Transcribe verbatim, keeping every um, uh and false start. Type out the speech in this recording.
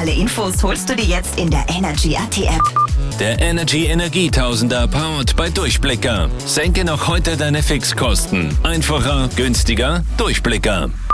Alle Infos holst du dir jetzt in der Energy A T App. Der Energy Energietausender powered bei Durchblicker. Senke noch heute deine Fixkosten. Einfacher, günstiger, Durchblicker.